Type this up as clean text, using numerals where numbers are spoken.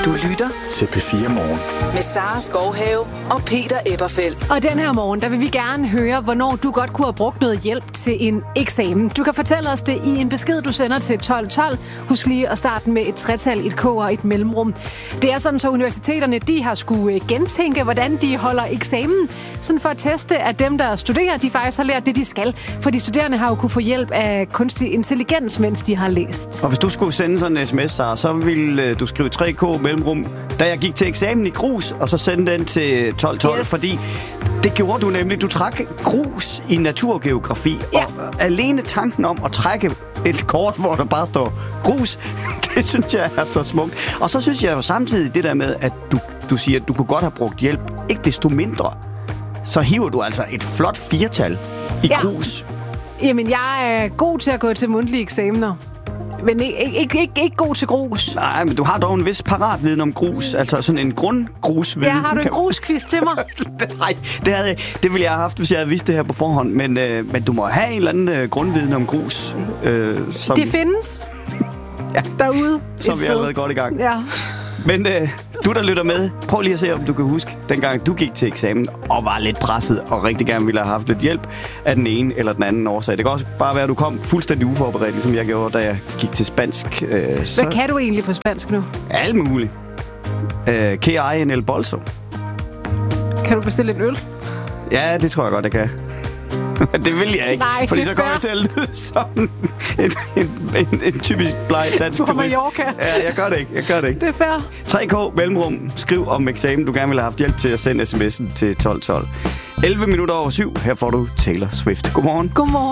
Du lytter til P4 Morgen. Med Sara Skovhave og Peter Ebberfeldt. Og den her morgen, der vil vi gerne høre, hvornår du godt kunne have brugt noget hjælp til en eksamen. Du kan fortælle os det i en besked, du sender til 1212. Husk lige at starte med et tretal, et k og et mellemrum. Det er sådan, så universiteterne de har skulle gentænke, hvordan de holder eksamen. Sådan for at teste, at dem, der studerer, de faktisk har lært det, de skal. For de studerende har jo kunne få hjælp af kunstig intelligens, mens de har læst. Og hvis du skulle sende sådan en sms, så ville du skrive 3K mellemrum, da jeg gik til eksamen i grus, og så sende den til 1212, yes. Fordi det gjorde du nemlig. Du trak grus i naturgeografi, ja. Og alene tanken om at trække et kort, hvor der bare står grus, det synes jeg er så smukt. Og så synes jeg jo samtidig det der med, at du siger, at du kunne godt have brugt hjælp, ikke desto mindre, så hiver du altså et flot firtal i grus. Jamen, jeg er god til at gå til mundtlige eksamener. Men ikke god til grus. Nej, men du har dog en vis paratviden om grus. Altså sådan en grundgrusviden. Ja, har du en grusquiz til mig? Nej, det ville jeg have haft, hvis jeg havde vidst det her på forhånd. Men du må have en eller anden grundviden om grus. Som det findes derude. Så er vi allerede godt i gang. Ja. Men du, der lytter med, prøv lige at se, om du kan huske, dengang du gik til eksamen og var lidt presset og rigtig gerne ville have haft lidt hjælp af den ene eller den anden årsag. Det kan også bare være, at du kom fuldstændig uforberedt, ligesom jeg gjorde, da jeg gik til spansk. Hvad kan du egentlig på spansk nu? Alt muligt. Que hay en el bolso? Kan du bestille en øl? Ja, det tror jeg godt, jeg kan. Det vil jeg ikke, nej, fordi så kommer jeg til at lyde som en typisk bleg dansk turist. På Mallorca. Ja, jeg gør det ikke. Det er fair. 3K mellemrum. Skriv om eksamen, du gerne ville have haft hjælp til at sende sms'en til 1212. 11 minutter over 7. Her får du Taylor Swift. Godmorgen. Godmorgen.